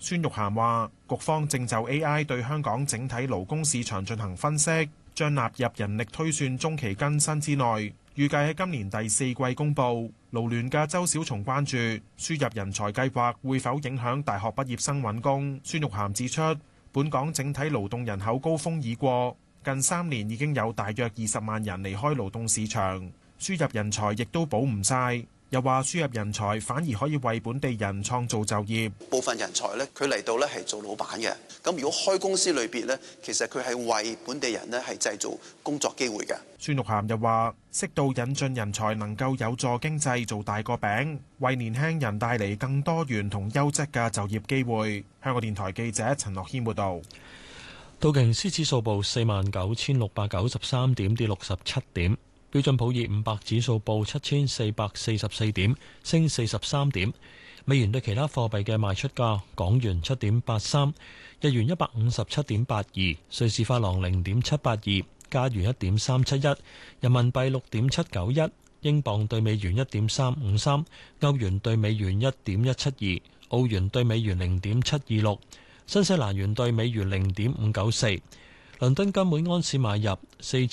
孫玉菡話，局方正就 AI 對香港整體勞工市場進行分析，將納入人力推算中期更新之內，預計喺今年第4季公佈。勞聯嘅周小松關注輸入人才計劃會否影響大學畢業生揾工。孫玉菡指出，本港整體勞動人口高峰已過，近3年已經有大約20萬人離開勞動市場，輸入人才亦都補唔晒。又話輸入人才反而可以為本地人創造就業。 部分人才咧，佢嚟到咧係做老闆嘅。咁如果開公司裏邊咧，其實佢係為本地人咧係製造工作機會嘅。 孫玉菡又話，適度引進人才能夠有助經濟做大個餅，為年輕人帶嚟更多元同優質嘅就業機會。香港電台記者陳樂軒報導。 道瓊斯指數報49,693點，跌67點。標準普爾500指數報7444點，升43點。美元對其他貨幣嘅賣出價：港元7.83，日元157.82，瑞士法郎0.782，加元1.371，人民幣6.791，英鎊對美元1.353，歐元對美元1.172，澳元對美元0.726，新西蘭元對美元0.594。倫敦金每安士買入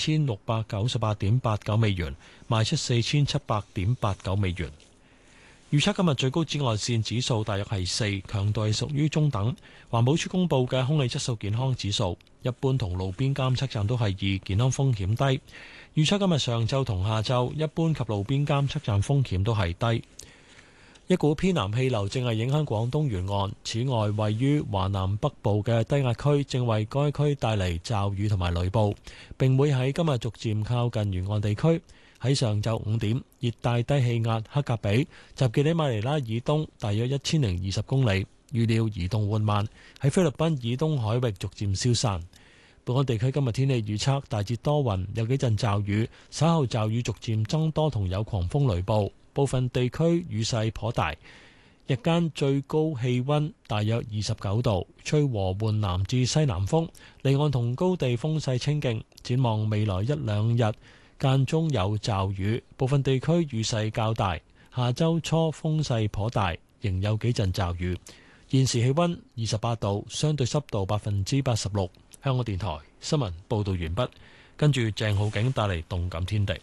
4698.89美元，賣出4700.89美元。預測今日最高紫外線指數大約係4，強度係屬於中等。環保署公布嘅空氣質素健康指數，一般同路邊監測站都係2，健康風險低。預測今日上晝同下晝，一般及路邊監測站風險都係低。一股偏南氣流正係影響廣東沿岸，此外位於華南北部嘅低壓區正為該區帶嚟驟雨同埋雷暴，並會喺今日逐漸靠近沿岸地區。喺上晝5點，熱帶低氣壓克格比集結喺馬尼拉以東大約1020公里，預料移動緩慢，喺菲律賓以東海域逐漸消散。本港地區今日天氣預測大致多雲，有幾陣驟雨，稍後驟雨逐漸增多同有狂風雷暴。部分地區雨勢頗大，日間最高氣溫大約29度，吹和緩南至西南風，離岸同高地風勢清勁。展望未來1-2日，間中有驟雨，部分地區雨勢較大。下周初風勢頗大，仍有幾陣驟雨。現時氣溫28度，相對濕度86%。香港電台新聞報道完畢，跟住鄭浩景帶嚟動感天地。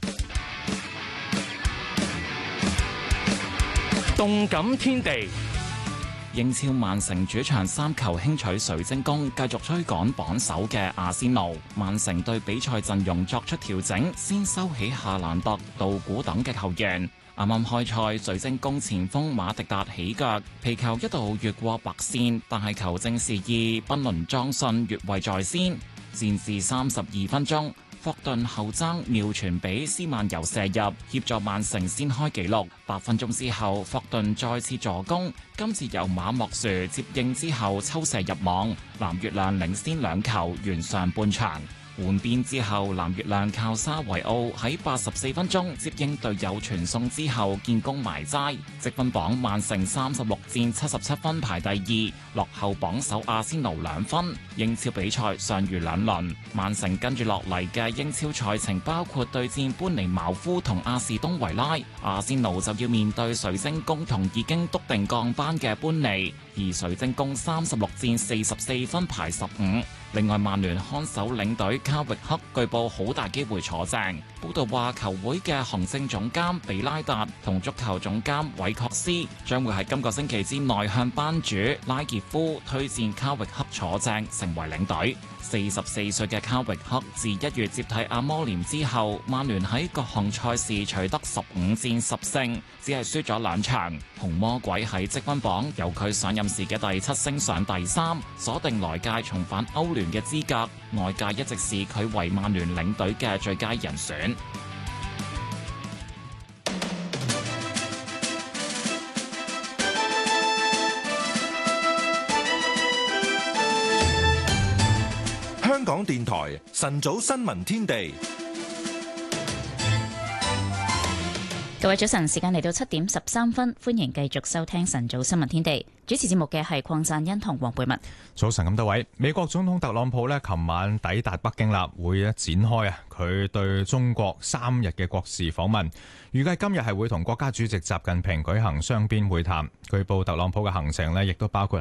動感天地，英超曼城主場3球輕取水晶宮，繼續追趕榜首嘅阿仙奴。曼城對比賽陣容作出調整，先收起夏蘭特、道古等嘅球員。啱啱開賽，水晶宮前鋒馬迪達起腳，皮球一度越過白線，但係球證示意賓倫莊信越位在先。戰至32分鐘。霍頓後爭妙傳俾斯曼尤射入，協助曼城先開紀錄。8分鐘之後，霍頓再次助攻，今次由馬莫殊接應之後抽射入網，藍月亮領先2球，完上半場。換邊之後，藍月亮靠沙維奧喺84分鐘接應隊友傳送之後建功埋齋，積分榜曼城36戰77分排第2，落後榜首阿仙奴2分。英超比賽尚餘2輪，曼城跟住落嚟嘅英超賽程包括對戰班尼茅夫同阿士東維拉，阿仙奴就要面對水晶宮同已經篤定降班嘅班尼，而水晶宮36戰44分排15。另外，曼聯看守領隊卡域克據報好大機會坐正。報道話，球會嘅行政總監比拉達同足球總監韋確斯將會喺今個星期之內向班主拉傑夫推薦卡域克坐正，成為領隊。44歲嘅卡域克自1月接替阿摩廉之後，曼聯喺各項賽事取得15戰10勝，只係輸咗2場。紅魔鬼喺積分榜由佢上任時嘅第7升上第3，鎖定來屆重返歐聯嘅資格。外界一直視佢為曼聯領隊嘅最佳人選。 香港電台晨早新聞天地， 各位早晨，時間嚟到7點13分，歡迎繼續收聽晨早新聞天地。主持節目嘅係鄺贊恩同黃貝文。 早晨咁多位，美國總統特朗普琴晚抵達北京啦，會展開佢對中國3日嘅國事訪問，預計今日係會同國家主席習近平舉行雙邊會談。據報特朗普嘅行程亦都包括